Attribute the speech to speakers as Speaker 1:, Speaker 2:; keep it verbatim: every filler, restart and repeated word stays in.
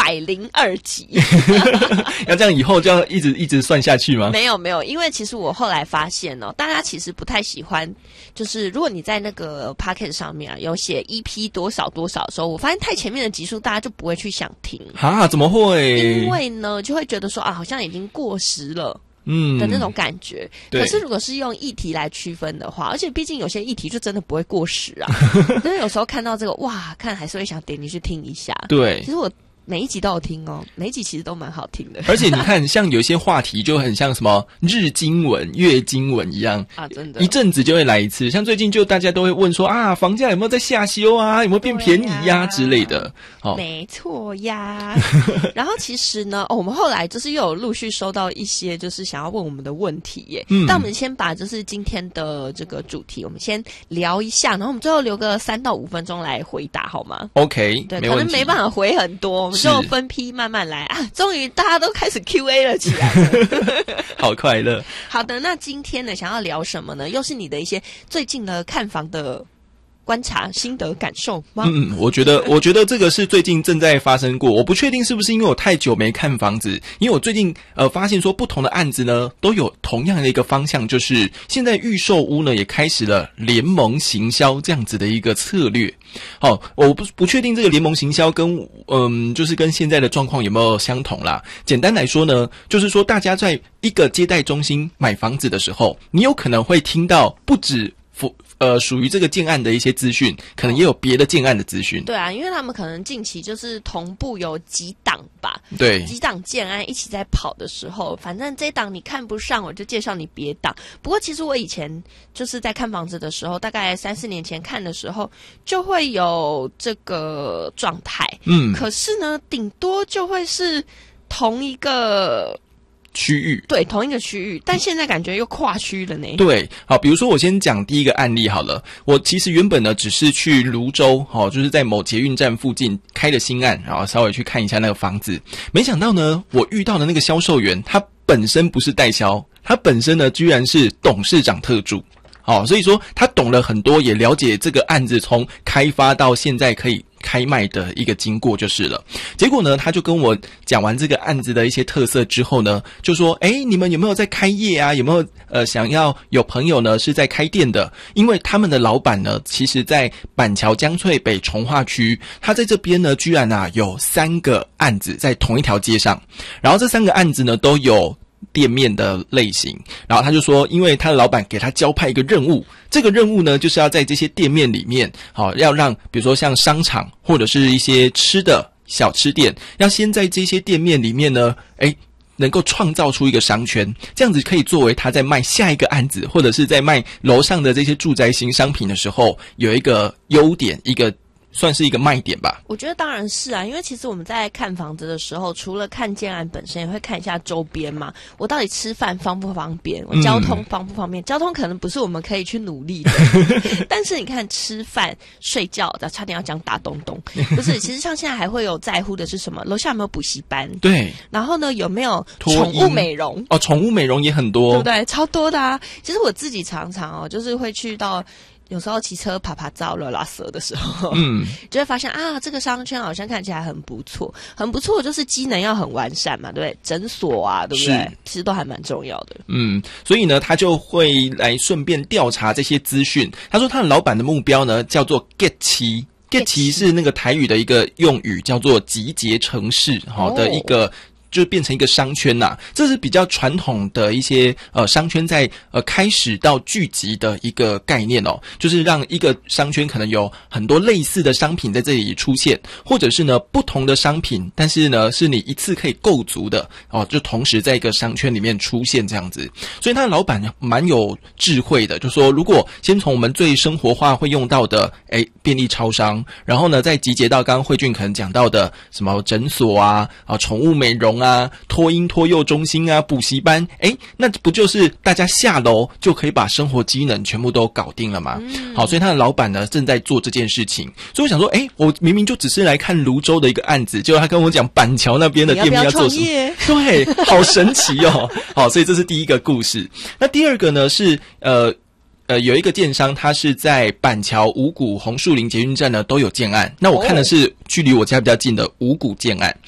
Speaker 1: 百零二集。
Speaker 2: 要这样以后就要一直一直算下去吗？
Speaker 1: 没有没有，因为其实我后来发现哦，大家其实不太喜欢，就是如果你在那个 Podcast 上面啊有写 E P 多少多少的时候，我发现太前面的集数大家就不会去想听
Speaker 2: 啊？怎么会？
Speaker 1: 因为呢就会觉得说啊，好像已经过时了。
Speaker 2: 嗯
Speaker 1: 的那种感觉，可是如果是用议题来区分的话，而且毕竟有些议题就真的不会过时啊。因为有时候看到这个，哇，看还是会想点进去听一下。
Speaker 2: 对，
Speaker 1: 其实我每一集都有听哦，每一集其实都蛮好听的。
Speaker 2: 而且你看，像有些话题就很像什么日经文、月经文一样啊，真的，一阵子就会来一次。像最近就大家都会问说啊，房价有没有在下修啊，有没有变便宜呀、啊、之类的。
Speaker 1: 哦，没错呀。然后其实呢、哦，我们后来就是又有陆续收到一些就是想要问我们的问题耶。嗯，但我们先把就是今天的这个主题，我们先聊一下，然后我们最后留个三到五分钟来回答，好吗
Speaker 2: ？OK，
Speaker 1: 对，可能没办法回很多，我们就分批慢慢来啊。终于大家都开始 Q A 了起来了，
Speaker 2: 好快乐。
Speaker 1: 好的，那今天呢，想要聊什么呢？又是你的一些最近的看房的观察、心得、感受吗？
Speaker 2: 嗯，我觉得，我觉得这个是最近正在发生过。我不确定是不是因为我太久没看房子，因为我最近呃发现说，不同的案子呢都有同样的一个方向，就是现在预售屋呢也开始了联盟行销这样子的一个策略。好、哦，我不不确定这个联盟行销跟嗯，就是跟现在的状况有没有相同啦。简单来说呢，就是说大家在一个接待中心买房子的时候，你有可能会听到不止呃，属于这个建案的一些资讯，可能也有别的建案的资讯。
Speaker 1: 对啊，因为他们可能近期就是同步有几档吧，
Speaker 2: 对，
Speaker 1: 几档建案一起在跑的时候，反正这档你看不上，我就介绍你别档。不过其实我以前就是在看房子的时候，大概三四年前看的时候，就会有这个状态。嗯，可是呢，顶多就会是同一个
Speaker 2: 区域，
Speaker 1: 对，同一个区域，但现在感觉又跨区了呢。
Speaker 2: 对，好，比如说我先讲第一个案例好了。我其实原本呢只是去蘆洲，好，就是在某捷运站附近开的新案，然后稍微去看一下那个房子。没想到呢，我遇到的那个销售员，他本身不是代销，他本身呢居然是董事长特助。好，所以说他懂了很多，也了解这个案子从开发到现在可以开卖的一个经过就是了。结果呢，他就跟我讲完这个案子的一些特色之后呢，就说诶，你们有没有在开业啊？有没有呃想要有朋友呢是在开店的？因为他们的老板呢，其实在板桥江翠北重划区，他在这边呢居然啊有三个案子在同一条街上，然后这三个案子呢都有店面的类型，然后他就说，因为他的老板给他交派一个任务，这个任务呢，就是要在这些店面里面，好，要让比如说像商场或者是一些吃的小吃店，要先在这些店面里面呢，诶，能够创造出一个商圈，这样子可以作为他在卖下一个案子，或者是在卖楼上的这些住宅型商品的时候，有一个优点，一个算是一个卖点吧。
Speaker 1: 我觉得当然是啊，因为其实我们在看房子的时候，除了看建案本身，也会看一下周边嘛。我到底吃饭方不方便？我交通方不方便？嗯、交通可能不是我们可以去努力的，但是你看吃饭、睡觉，差点要讲打东东，不是？其实像现在还会有在乎的是什么？楼下有没有补习班？
Speaker 2: 对。
Speaker 1: 然后呢，有没有宠物美容？
Speaker 2: 哦，宠物美容也很多，
Speaker 1: 对不对？超多的啊！其实我自己常常哦，就是会去到。有时候骑车爬爬照了拉蛇的时候，嗯，就会发现啊，这个商圈好像看起来很不错，很不错，就是机能要很完善嘛，对不对？诊所啊，对不对？其实都还蛮重要的。
Speaker 2: 嗯，所以呢，他就会来顺便调查这些资讯。他说他的老板的目标呢，叫做 get 七。get 七是那个台语的一个用语，叫做集结城市好的一个。就变成一个商圈呐、啊，这是比较传统的一些呃商圈在呃开始到聚集的一个概念哦，就是让一个商圈可能有很多类似的商品在这里出现，或者是呢不同的商品，但是呢是你一次可以购足的哦，就同时在一个商圈里面出现这样子。所以他的老板蛮有智慧的，就说如果先从我们最生活化会用到的诶便利超商，然后呢再集结到刚刚慧俊可能讲到的什么诊所啊啊宠物美容啊，托婴托幼中心啊，补习班，诶，那不就是大家下楼就可以把生活机能全部都搞定了吗？嗯、好，所以他的老板呢正在做这件事情，所以我想说，诶，我明明就只是来看泸州的一个案子，结果他跟我讲板桥那边的店面要做什么，
Speaker 1: 要
Speaker 2: 不要对，好神奇哦。好，所以这是第一个故事。那第二个呢是呃。呃，有一个建商，他是在板桥、五股、红树林捷运站呢都有建案。那我看的是距离我家比较近的五股建案。